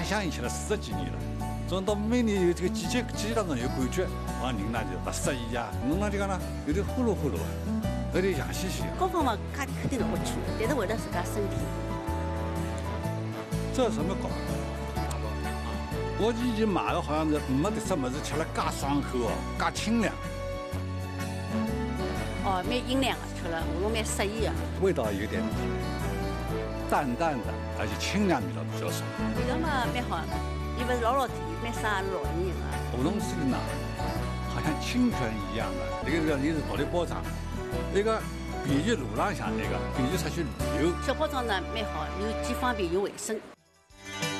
吃香烟吃了40几年了，总到每年有这个季节当中有感觉，往人呢就不适意啊，侬那就讲呢有点呼噜呼噜啊，有点痒兮兮。 高方嘛，价钿肯定老贵，但是为了自家身体。 这有什么搞？我以前买的好像是没得什么是吃了介爽口哦，介清凉。 哦，蛮阴凉的，吃了喉咙蛮适意的。 味道有点淡淡的，而且清凉味道比较少。 味道嘛蛮好，又不是老甜，蛮适合老年人的。 喉咙水呢，好像清泉一样的。这个你是独立包装，那个便于路浪向那个，便于出去旅游。 小包装呢蛮好，又既方便又卫生。